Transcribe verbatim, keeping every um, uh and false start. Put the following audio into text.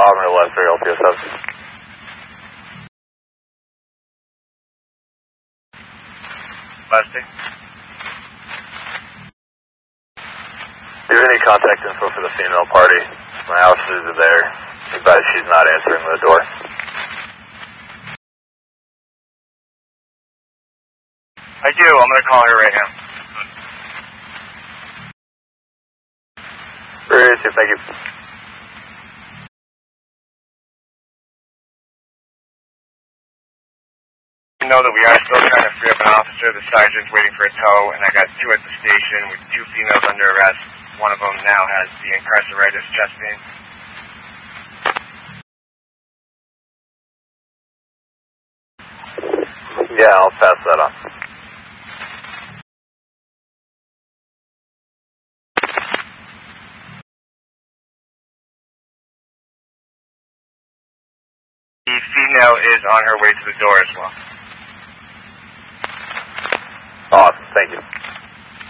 bottom or left for L P S S. Leslie? Do you have any contact info for the female party? My officers are there. But she's not answering the door. I do. I'm going to call her right now. Great, thank you. You know that we are still trying to free up an officer. The sergeant's waiting for a tow, and I got two at the station with two females under arrest. One of them now has the incarceratus chest pain. Yeah, I'll pass that on. The female is on her way to the door as well. Awesome, thank you.